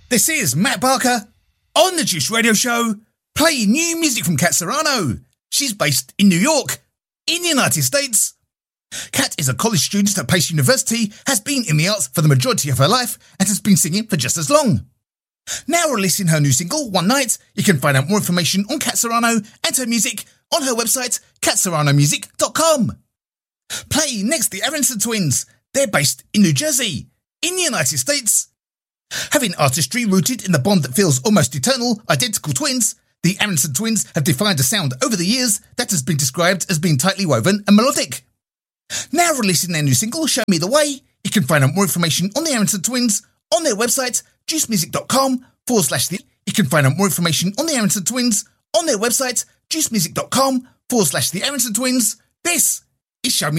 This is Matt Barker on the Juice Radio Show, playing new music from Kat Serrano. She's based in New York, in the United States. Kat is a college student at Pace University, has been in the arts for the majority of her life, and has been singing for just as long. Now releasing her new single, One Night, you can find out more information on Kat Serrano and her music on her website, katserranomusic.com. Playing next, the Aronson Twins. They're based in New Jersey, in the United States. Having artistry rooted in the bond that feels almost eternal, identical twins, the Aronson Twins have defined a sound over the years that has been described as being tightly woven and melodic. Now releasing their new single, Show Me the Way, you can find out more information on the Aronson Twins on their website, juicemusic.com/the. You can find out more information on the Aronson Twins on their website, juicemusic.com/the Aronson Twins. This is Show Me